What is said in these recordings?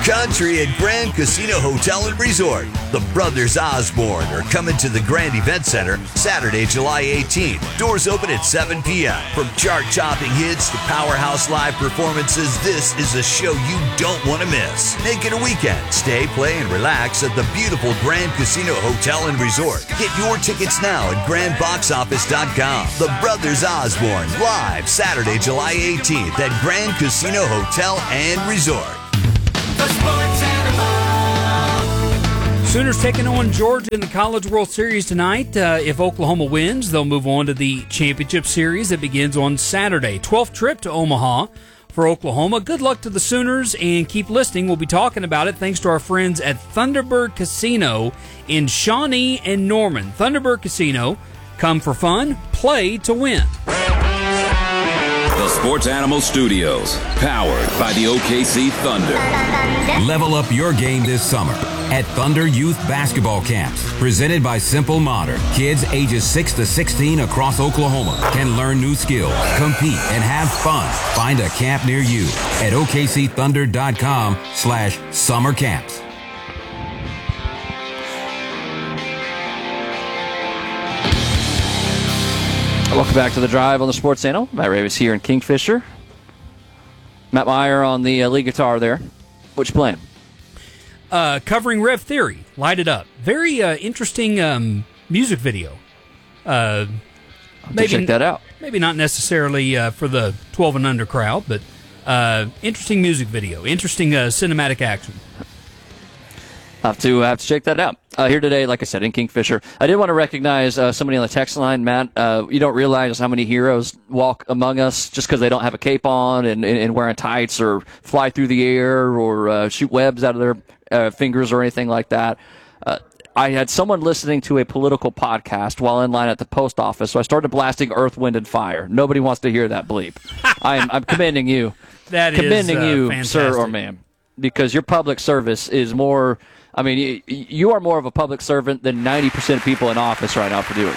country at Grand Casino Hotel and Resort. The Brothers Osborne are coming to the Grand Event Center Saturday, July 18th. Doors open at 7 p.m. From chart-topping hits to powerhouse live performances, this is a show you don't want to miss. Make it a weekend. Stay, play, and relax at the beautiful Grand Casino Hotel and Resort. Get your tickets now at grandboxoffice.com. The Brothers Osborne, live Saturday, July 18th at Grand Casino Hotel and Resort. The Sports Animal. Sooners taking on Georgia in the College World Series tonight. If Oklahoma wins, they'll move on to the championship series that begins on Saturday. 12th trip to Omaha for Oklahoma. Good luck to the Sooners, and keep listening. We'll be talking about it thanks to our friends at Thunderbird Casino in Shawnee and Norman. Thunderbird Casino, come for fun, play to win. The Sports Animal Studios, powered by the OKC Thunder. Level up your game this summer at Thunder Youth Basketball Camps, presented by Simple Modern. Kids ages 6 to 16 across Oklahoma can learn new skills, compete, and have fun. Find a camp near you at okcthunder.com/summer camps. Welcome back to The Drive on the Sports Channel. Matt Ravis here in Kingfisher. Matt Meyer on the lead guitar there. What you playing? Covering Rev Theory, Light It Up. Very interesting music video. Maybe check that out. Maybe not necessarily for the 12 and under crowd, but interesting music video. Interesting cinematic action. Have to check that out. Here today, like I said, in Kingfisher. I did want to recognize somebody on the text line, Matt. You don't realize how many heroes walk among us just because they don't have a cape on and wearing tights or fly through the air or shoot webs out of their fingers or anything like that. I had someone listening to a political podcast while in line at the post office, so I started blasting Earth, Wind, and Fire. Nobody wants to hear that bleep. I'm commending you. Commending you, fantastic. Sir or ma'am, because your public service is more... I mean, you are more of a public servant than 90% of people in office right now for doing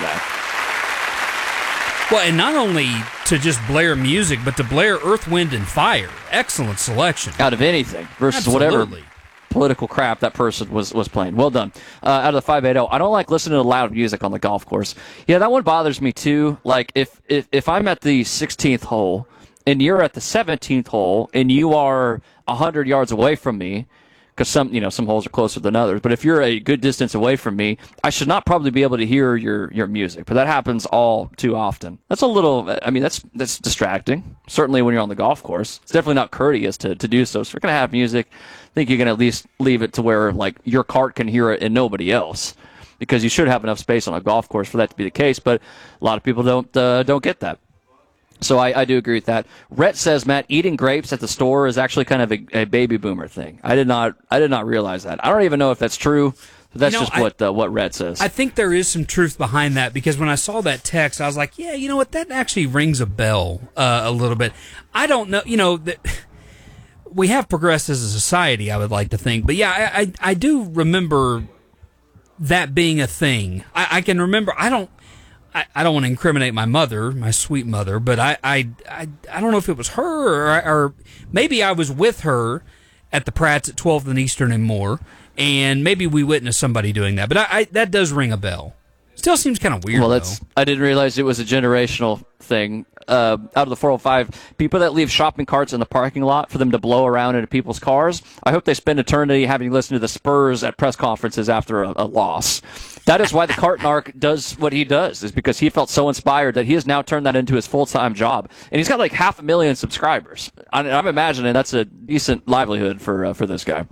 that. Well, and not only to just blare music, but to blare Earth, Wind, and Fire. Excellent selection. Out of anything versus Absolutely. whatever political crap that person was playing. Well done. Out of the 580, I don't like listening to loud music on the golf course. Yeah, that one bothers me too. Like, if I'm at the 16th hole and you're at the 17th hole and you are 100 yards away from me, because some holes are closer than others. But if you're a good distance away from me, I should not probably be able to hear your music. But that happens all too often. That's a little, I mean, that's distracting. Certainly when you're on the golf course. It's definitely not courteous to do so. So if you're going to have music, I think you can at least leave it to where, like, your cart can hear it and nobody else. Because you should have enough space on a golf course for that to be the case. But a lot of people don't get that. So I do agree with that. Rhett says, Matt, eating grapes at the store is actually kind of a baby boomer thing. I did not realize that. I don't even know if that's true. But that's just what Rhett says. I think there is some truth behind that, because when I saw that text, I was like, yeah, you know what? That actually rings a bell a little bit. I don't know. That we have progressed as a society, I would like to think. But yeah, I do remember that being a thing. I can remember. I don't want to incriminate my mother, my sweet mother, but I don't know if it was her or maybe I was with her at the Pratt's at 12th and Eastern and Moore, and maybe we witnessed somebody doing that. But that does ring a bell. Still seems kind of weird. Well, I didn't realize it was a generational thing. Out of the 405, people that leave shopping carts in the parking lot for them to blow around into people's cars, I hope they spend eternity having listened to the Spurs at press conferences after a loss. That is why the cart narc does what he does, is because he felt so inspired that he has now turned that into his full-time job. And he's got like 500,000 subscribers. I'm imagining that's a decent livelihood for this guy.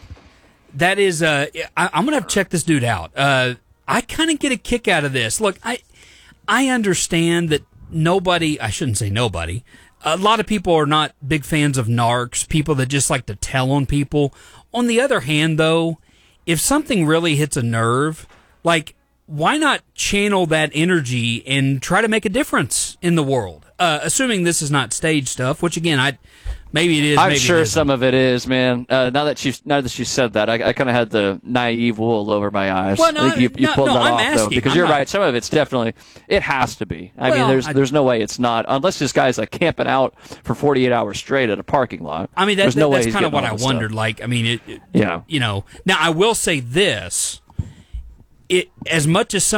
That is, I'm going to have to check this dude out. I kind of get a kick out of this. Look, I understand that I shouldn't say nobody, a lot of people are not big fans of narcs, people that just like to tell on people. On the other hand, though, if something really hits a nerve, like, why not channel that energy and try to make a difference in the world? assuming this is not stage stuff, which again, maybe it is. I'm maybe sure it isn't. some of it is, man. Now that she said that, I kind of had the naive wool over my eyes. Well, no, I think you pulled that I'm off asking. though, because I'm you're not- right. Some of it's definitely it has to be. I Well, mean, there's no way it's not, unless this guy's like camping out for 48 hours straight at a parking lot. I mean, there's no way that's he's kind of getting what all I this wondered. stuff. Like, I mean, Yeah. you know. Now, I will say this: as much as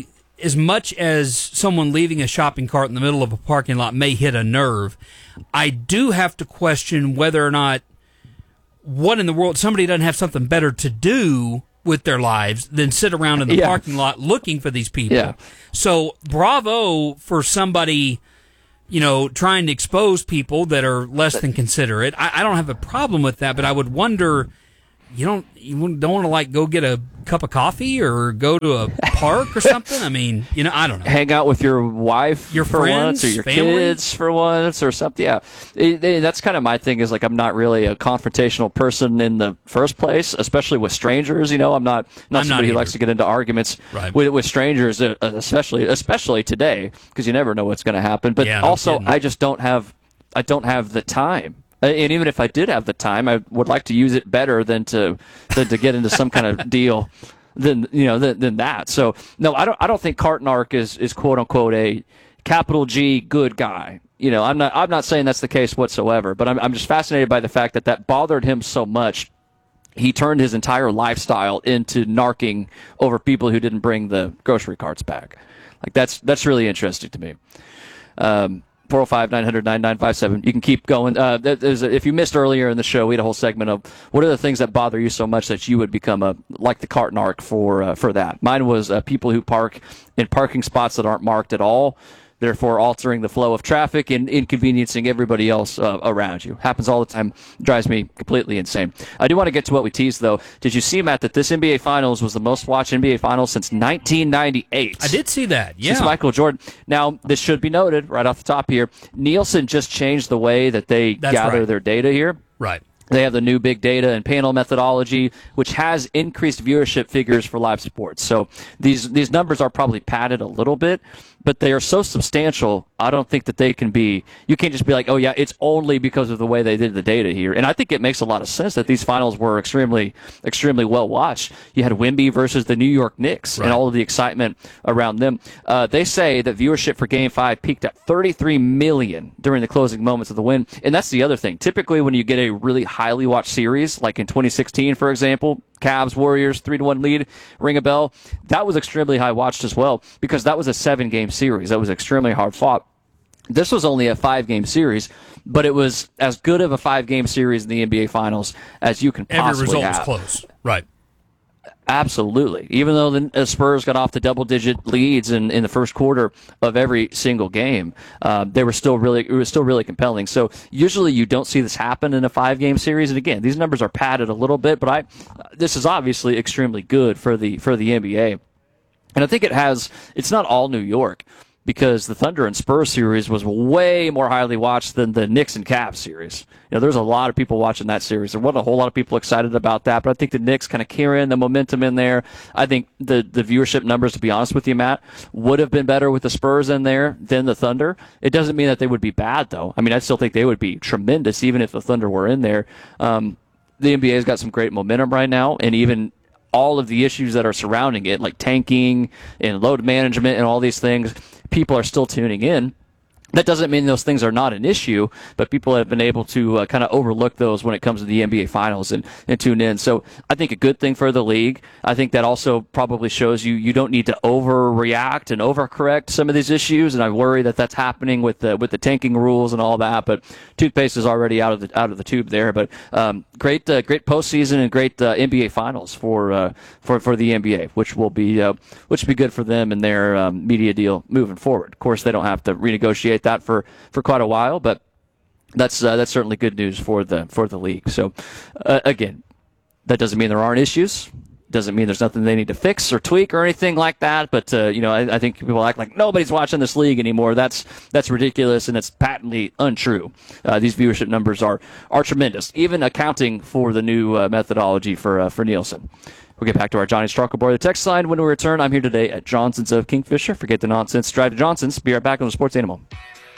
someone leaving a shopping cart in the middle of a parking lot may hit a nerve, I do have to question whether or not, what in the world, somebody doesn't have something better to do with their lives than sit around in the Yeah. parking lot looking for these people. Yeah. So, bravo for somebody, trying to expose people that are less than considerate. I don't have a problem with that, but I would wonder, you don't want to like go get a cup of coffee or go to a park or something? I mean, I don't know. Hang out with your wife Your for friends, once, or your family? kids for once, or something. Yeah, that's kind of my thing. Is like I'm not really a confrontational person in the first place, especially with strangers. I'm not somebody who either. likes to get into arguments Right. with strangers, especially today, because you never know what's going to happen. But Yeah, no also, kidding. I don't have the time. And even if I did have the time, I would like to use it better than to get into some kind of deal than that. So no, I don't think Carton-Ark is quote unquote a capital G good guy. I'm not saying that's the case whatsoever, but I'm just fascinated by the fact that bothered him so much. He turned his entire lifestyle into narking over people who didn't bring the grocery carts back. Like that's really interesting to me. 405-900-9957. You can keep going. If you missed earlier in the show, we had a whole segment of what are the things that bother you so much that you would become like the Carton-Ark for that. Mine was people who park in parking spots that aren't marked at all, therefore altering the flow of traffic and inconveniencing everybody else around you. Happens all the time. Drives me completely insane. I do want to get to what we teased, though. Did you see, Matt, that this NBA Finals was the most watched NBA Finals since 1998? I did see that. Yeah. Since Michael Jordan. Now, this should be noted right off the top here. Nielsen just changed the way that they That's gather right. their data here. Right. They have the new big data and panel methodology, which has increased viewership figures for live sports. So these numbers are probably padded a little bit, but they are so substantial, I don't think that they can be, you can't just be like, oh yeah, it's only because of the way they did the data here. And I think it makes a lot of sense that these finals were extremely, extremely well watched. You had Wemby versus the New York Knicks and all of the excitement around them. They say that viewership for Game 5 peaked at 33 million during the closing moments of the win. And that's the other thing. Typically when you get a really highly watched series, like in 2016, for example, Cavs, Warriors, 3-1 lead, ring a bell. That was extremely high watched as well because that was a 7-game series. That was extremely hard fought. This was only a 5-game series, but it was as good of a 5-game series in the NBA Finals as you can Every possibly result have. was close. Right. Absolutely. Even though the Spurs got off to double-digit leads in the first quarter of every single game, it was still really compelling. So usually you don't see this happen in a 5-game series. And again, these numbers are padded a little bit, but this is obviously extremely good for the NBA. And I think it's not all New York, because the Thunder and Spurs series was way more highly watched than the Knicks and Cavs series. There's a lot of people watching that series. There wasn't a whole lot of people excited about that, but I think the Knicks kind of carrying the momentum in there. I think the viewership numbers, to be honest with you, Matt, would have been better with the Spurs in there than the Thunder. It doesn't mean that they would be bad, though. I mean, I still think they would be tremendous, even if the Thunder were in there. The NBA's got some great momentum right now, and even all of the issues that are surrounding it, like tanking and load management and all these things, people are still tuning in. That doesn't mean those things are not an issue, but people have been able to kind of overlook those when it comes to the NBA Finals and tune in. So I think a good thing for the league. I think that also probably shows you don't need to overreact and overcorrect some of these issues, and I worry that that's happening with the tanking rules and all that. But toothpaste is already out of the tube there. But great postseason and great NBA Finals for the NBA, which will be good for them and their media deal moving forward. Of course, they don't have to renegotiate that for quite a while, but that's certainly good news for the league. So again, that doesn't mean there aren't issues. Doesn't mean there's nothing they need to fix or tweak or anything like that. But I think people act like nobody's watching this league anymore. That's ridiculous, and it's patently untrue. These viewership numbers are tremendous, even accounting for the new methodology for Nielsen. We'll get back to our Johnny Strockelboard. The text line when we return. I'm here today at Johnson's of Kingfisher. Forget the nonsense. Drive to Johnson's. Be right back on the Sports Animal.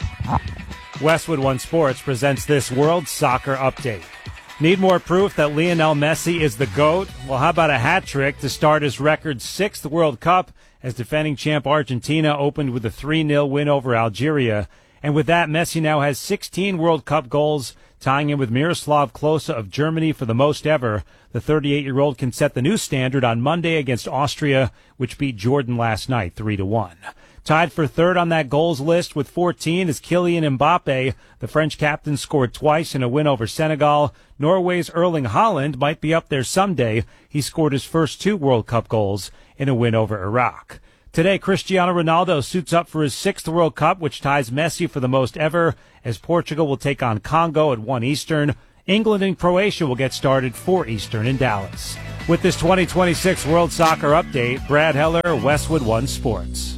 Westwood One Sports presents this World Soccer Update. Need more proof that Lionel Messi is the GOAT? Well, how about a hat trick to start his record 6th World Cup as defending champ Argentina opened with a 3-0 win over Algeria. And with that, Messi now has 16 World Cup goals, tying in with Miroslav Klose of Germany for the most ever. The 38-year-old can set the new standard on Monday against Austria, which beat Jordan last night 3-1. Tied for third on that goals list with 14 is Kylian Mbappe. The French captain scored twice in a win over Senegal. Norway's Erling Haaland might be up there someday. He scored his first 2 World Cup goals in a win over Iraq. Today, Cristiano Ronaldo suits up for his 6th World Cup, which ties Messi for the most ever, as Portugal will take on Congo at 1 Eastern. England and Croatia will get started 4 Eastern in Dallas. With this 2026 World Soccer Update, Brad Heller, Westwood One Sports.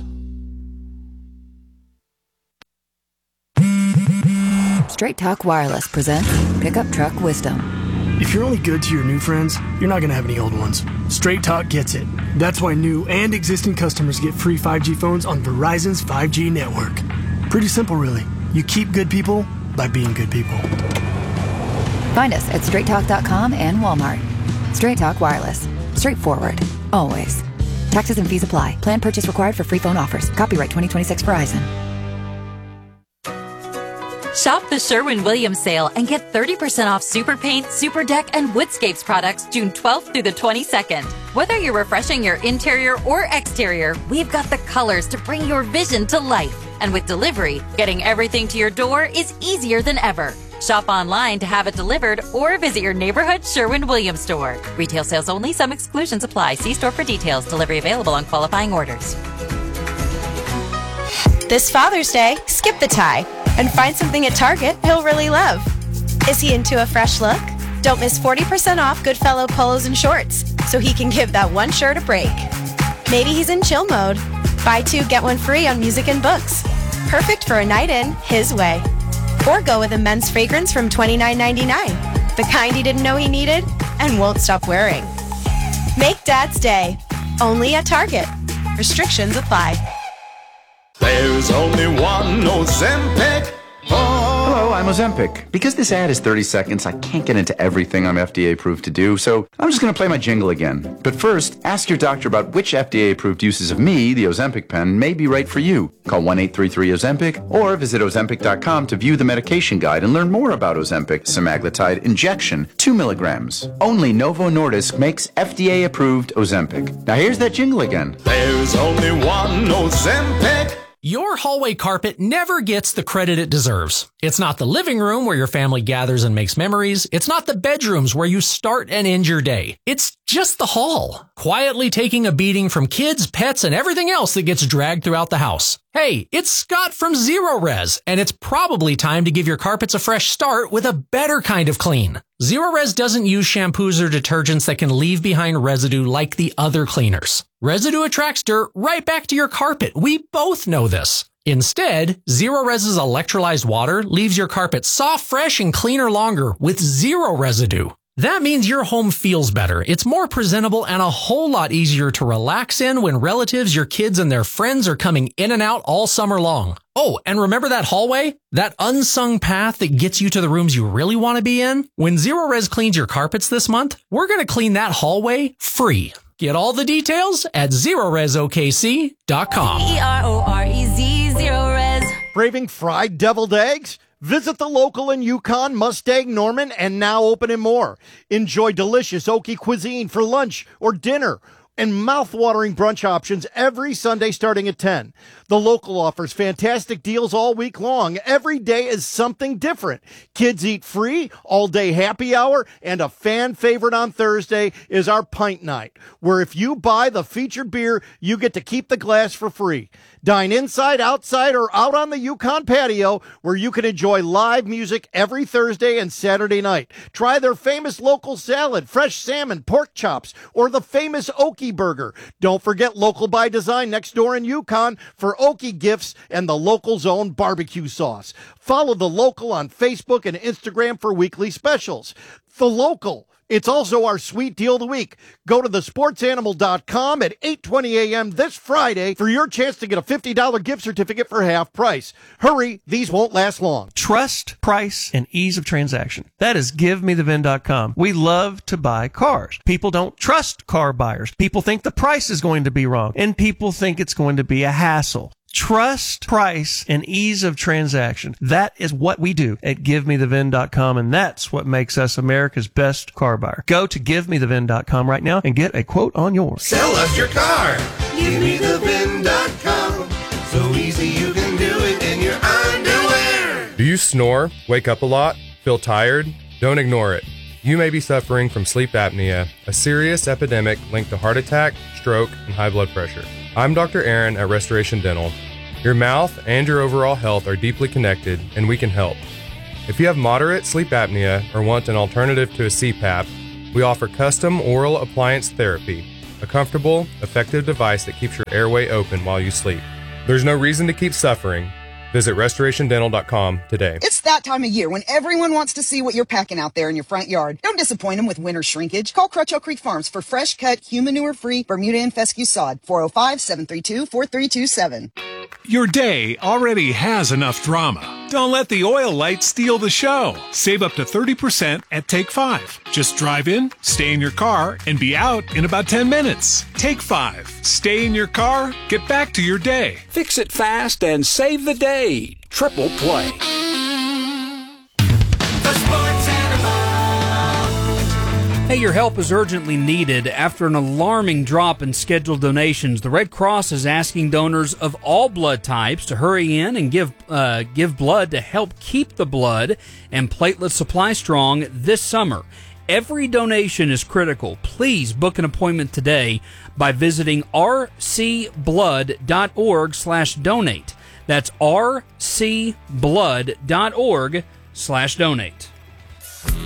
Straight Talk Wireless presents Pickup Truck Wisdom. If you're only good to your new friends, you're not going to have any old ones. Straight Talk gets it. That's why new and existing customers get free 5G phones on Verizon's 5G network. Pretty simple, really. You keep good people by being good people. Find us at straighttalk.com and Walmart. Straight Talk Wireless. Straightforward. Always. Taxes and fees apply. Plan purchase required for free phone offers. Copyright 2026 Verizon. Shop the Sherwin-Williams sale and get 30% off Super Paint, Super Deck, and Woodscapes products June 12th through the 22nd. Whether you're refreshing your interior or exterior, we've got the colors to bring your vision to life. And with delivery, getting everything to your door is easier than ever. Shop online to have it delivered or visit your neighborhood Sherwin-Williams store. Retail sales only. Some exclusions apply. See store for details. Delivery available on qualifying orders. This Father's Day, skip the tie and find something at Target he'll really love. Is he into a fresh look? Don't miss 40% off Goodfellow polos and shorts so he can give that one shirt a break. Maybe he's in chill mode. Buy 2, get 1 free on music and books. Perfect for a night in his way. Or go with a men's fragrance from $29.99, the kind he didn't know he needed and won't stop wearing. Make Dad's Day, only at Target. Restrictions apply. There's only one Ozempic. Hello, I'm Ozempic. Because this ad is 30 seconds, I can't get into everything I'm FDA approved to do, so I'm just going to play my jingle again. But first, ask your doctor about which FDA approved uses of me, the Ozempic pen, may be right for you. Call 1-833-OZEMPIC or visit Ozempic.com to view the medication guide and learn more about Ozempic semaglutide injection, 2 milligrams. Only Novo Nordisk makes FDA approved Ozempic. Now here's that jingle again. There's only one Ozempic. Your hallway carpet never gets the credit it deserves. It's not the living room where your family gathers and makes memories. It's not the bedrooms where you start and end your day. It's just the hall, quietly taking a beating from kids, pets, and everything else that gets dragged throughout the house. Hey, it's Scott from Zero Res, and it's probably time to give your carpets a fresh start with a better kind of clean. Zero Res doesn't use shampoos or detergents that can leave behind residue like the other cleaners. Residue attracts dirt right back to your carpet. We both know this. Instead, Zero Res's electrolyzed water leaves your carpet soft, fresh, and cleaner longer with zero residue. That means your home feels better. It's more presentable and a whole lot easier to relax in when relatives, your kids, and their friends are coming in and out all summer long. Oh, and remember that hallway? That unsung path that gets you to the rooms you really want to be in? When Zero Res cleans your carpets this month, we're going to clean that hallway free. Get all the details at ZeroResOKC.com. EROREZ, Zero Res. Craving fried deviled eggs? Visit the local in Yukon, Mustang, Norman, and now open in Moore. Enjoy delicious Okie cuisine for lunch or dinner and mouth-watering brunch options every Sunday starting at 10. The local offers fantastic deals all week long. Every day is something different. Kids eat free, all-day happy hour, and a fan favorite on Thursday is our pint night, where if you buy the featured beer, you get to keep the glass for free. Dine inside, outside, or out on the Yukon patio, where you can enjoy live music every Thursday and Saturday night. Try their famous local salad, fresh salmon, pork chops, or the famous Okie burger. Don't forget Local by Design next door in Yukon for Okie gifts and the local's own barbecue sauce. Follow the local on Facebook and Instagram for weekly specials. The local, It's also our sweet deal of the week. Go to thesportsanimal.com at 8:20 a.m. this Friday for your chance to get a $50 gift certificate for half price. Hurry, these won't last long. Trust, price, and ease of transaction. That is GiveMeTheVin.com. We love to buy cars. People don't trust car buyers. People think the price is going to be wrong, and people think it's going to be a hassle. Trust, price, and ease of transaction. That is what we do at GiveMeTheVin.com, and that's what makes us America's best car buyer. Go to GiveMeTheVin.com right now and get a quote on yours. Sell us your car. GiveMeTheVin.com. So easy you can do it in your underwear. Do you snore, wake up a lot, feel tired? Don't ignore it. You may be suffering from sleep apnea, a serious epidemic linked to heart attack, stroke, and high blood pressure. I'm Dr. Aaron at Restoration Dental. Your mouth and your overall health are deeply connected, and we can help. If you have moderate sleep apnea or want an alternative to a CPAP, we offer custom oral appliance therapy, a comfortable, effective device that keeps your airway open while you sleep. There's no reason to keep suffering. Visit restorationdental.com today. It's that time of year when everyone wants to see what you're packing out there in your front yard. Don't disappoint them with winter shrinkage. Call Crutcho Creek Farms for fresh cut, human manure-free Bermuda and fescue sod. 405-732-4327. Your day already has enough drama. Don't let the oil light steal the show. Save up to 30% at Take 5. Just drive in, stay in your car, and be out in about 10 minutes. Take 5. Stay in your car, get back to your day. Fix it fast and save the day. Triple play. Hey, your help is urgently needed. After an alarming drop in scheduled donations, the Red Cross is asking donors of all blood types to hurry in and give blood to help keep the blood and platelet supply strong this summer. Every donation is critical. Please book an appointment today by visiting rcblood.org/donate. That's rcblood.org/donate.